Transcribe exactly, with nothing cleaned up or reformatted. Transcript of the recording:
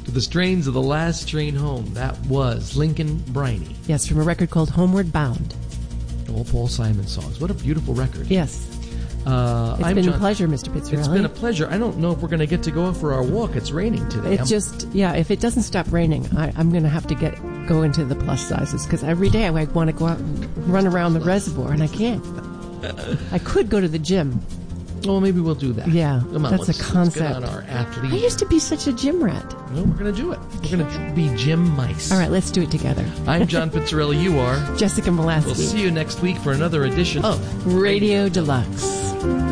to the strains of The Last Train Home. That was Lincoln Briney. Yes, from a record called Homeward Bound. All Paul Simon songs. What a beautiful record. Yes. Uh, it's I'm been John, a pleasure, Mister Pizzarelli. It's been a pleasure. I don't know if we're going to get to go out for our walk. It's raining today. It's I'm, just, yeah, if it doesn't stop raining, I, I'm going to have to get go into the plus sizes, because every day I want to go out and run around the reservoir, and I can't. I could go to the gym. Well, maybe we'll do that. Yeah, Come on, that's let's, a concept. Let's get on our athlete. I used to be such a gym rat. Well, we're going to do it. We're going to be gym mice. All right, let's do it together. I'm John Pizzarelli. You are? Jessica Molaski. We'll see you next week for another edition of Radio Deluxe.